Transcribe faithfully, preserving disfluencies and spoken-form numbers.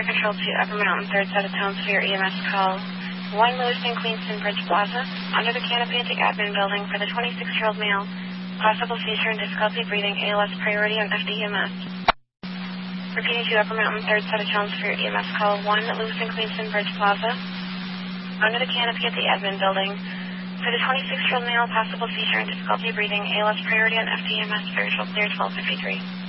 Center Control to Upper Mountain, third set of tones for your E M S call. one Lewiston Queenston Bridge Plaza, under the canopy at the admin building for the twenty-six-year-old male. Possible seizure and difficulty breathing, A L S priority on F D E M S. Repeating to Upper Mountain, third set of tones for your E M S call. one Lewiston Queenston Bridge Plaza, under the canopy at the admin building for the twenty-six-year-old male. Possible seizure and difficulty breathing, A L S priority on F D E M S, clear twelve fifty-three.